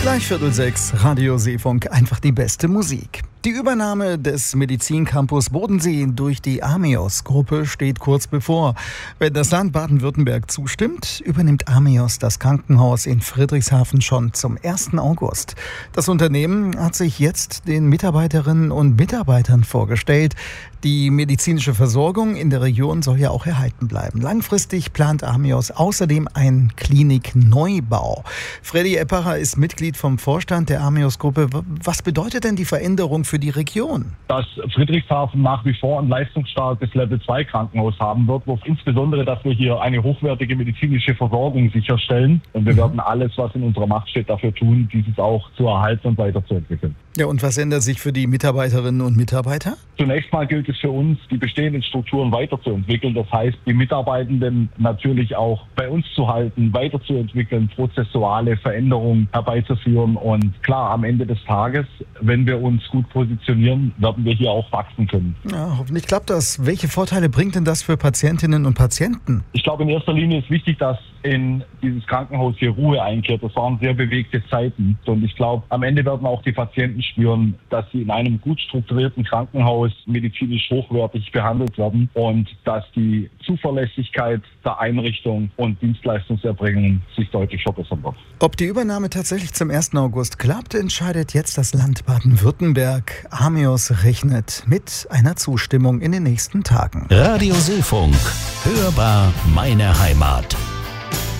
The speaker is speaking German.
Gleich 5:45, Radio Seefunk, einfach die beste Musik. Die Übernahme des Medizincampus Bodensee durch die Amios-Gruppe steht kurz bevor. Wenn das Land Baden-Württemberg zustimmt, übernimmt Amios das Krankenhaus in Friedrichshafen schon zum 1. August. Das Unternehmen hat sich jetzt den Mitarbeiterinnen und Mitarbeitern vorgestellt. Die medizinische Versorgung in der Region soll ja auch erhalten bleiben. Langfristig plant Amios außerdem einen Klinikneubau. Freddy Eppacher ist Mitglied vom Vorstand der Amios-Gruppe. Was bedeutet denn die Veränderung für die Region? Dass Friedrichshafen nach wie vor ein leistungsstarkes Level-2-Krankenhaus haben wird, wo insbesondere, dass wir hier eine hochwertige medizinische Versorgung sicherstellen. Und wir werden alles, was in unserer Macht steht, dafür tun, dieses auch zu erhalten und weiterzuentwickeln. Ja, und was ändert sich für die Mitarbeiterinnen und Mitarbeiter? Zunächst mal gilt es für uns, die bestehenden Strukturen weiterzuentwickeln. Das heißt, die Mitarbeitenden natürlich auch bei uns zu halten, weiterzuentwickeln, prozessuale Veränderungen herbeizuführen. Und klar, am Ende des Tages, wenn wir uns gut positionieren, werden wir hier auch wachsen können. Ja, hoffentlich klappt das. Welche Vorteile bringt denn das für Patientinnen und Patienten? Ich glaube, in erster Linie ist wichtig, dass in dieses Krankenhaus hier Ruhe einkehrt. Das waren sehr bewegte Zeiten. Und ich glaube, am Ende werden auch die Patienten spüren, dass sie in einem gut strukturierten Krankenhaus medizinisch hochwertig behandelt werden und dass die Zuverlässigkeit der Einrichtung und Dienstleistungserbringung sich deutlich verbessern wird. Ob die Übernahme tatsächlich zum 1. August klappt, entscheidet jetzt das Land Baden-Württemberg. Amios rechnet mit einer Zustimmung in den nächsten Tagen. Radio Seefunk. Hörbar meine Heimat.